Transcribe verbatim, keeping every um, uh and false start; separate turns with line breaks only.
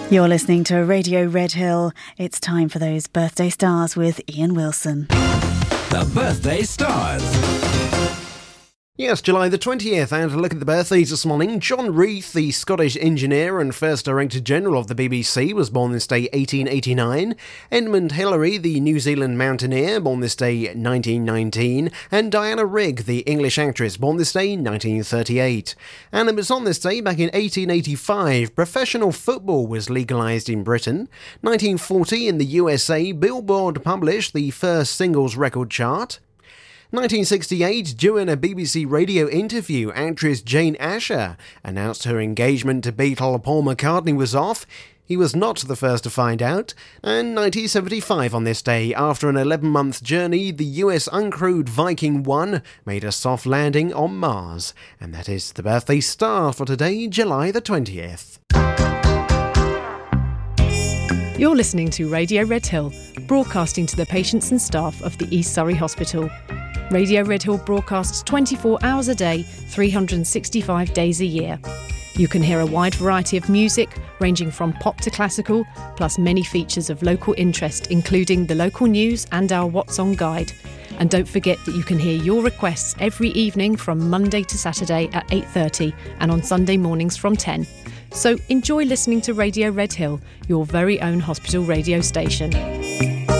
You're listening to Radio Red Hill. It's time for those birthday stars with Ian Wilson.
The Birthday Stars.
Yes, July the twentieth, and a look at the birthdays this morning. John Reith, the Scottish engineer and first Director-General of the B B C, was born this day eighteen eighty-nine. Edmund Hillary, the New Zealand mountaineer, born this day nineteen nineteen. And Diana Rigg, the English actress, born this day nineteen thirty-eight. And it was on this day, back in eighteen eighty-five, professional football was legalised in Britain. nineteen forty, in the U S A, Billboard published the first singles record chart. nineteen sixty-eight, during a B B C radio interview, actress Jane Asher announced her engagement to Beatle Paul McCartney was off. He was not the first to find out. And nineteen seventy-five on this day, after an eleven-month journey, the U S uncrewed Viking one made a soft landing on Mars. And that is the birthday star for today, July the twentieth.
You're listening to Radio Red Hill, broadcasting to the patients and staff of the East Surrey Hospital. Radio Red Hill broadcasts twenty-four hours a day, three hundred sixty-five days a year. You can hear a wide variety of music, ranging from pop to classical, plus many features of local interest, including the local news and our What's On guide. And don't forget that you can hear your requests every evening from Monday to Saturday at eight thirty and on Sunday mornings from ten. So enjoy listening to Radio Red Hill, your very own hospital radio station.